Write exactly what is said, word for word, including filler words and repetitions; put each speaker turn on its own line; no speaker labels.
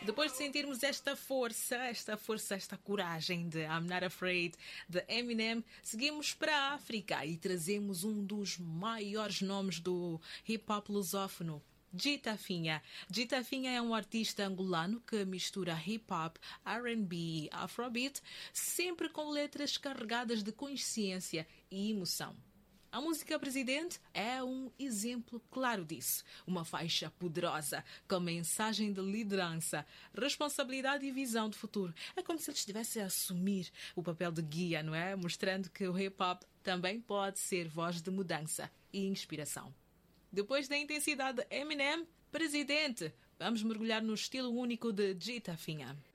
Depois de sentirmos esta força, esta força, esta coragem de I'm Not Afraid, de Eminem, seguimos para a África e trazemos um dos maiores nomes do hip-hop lusófono, Gita Finha. Gita Finha é um artista angolano que mistura hip-hop, R and B e afrobeat, sempre com letras carregadas de consciência e emoção. A música Presidente é um exemplo claro disso. Uma faixa poderosa, com mensagem de liderança, responsabilidade e visão de futuro. É como se ele estivesse a assumir o papel de guia, não é? Mostrando que o hip-hop também pode ser voz de mudança e inspiração. Depois da intensidade de Eminem, Presidente, vamos mergulhar no estilo único de Gita Finha.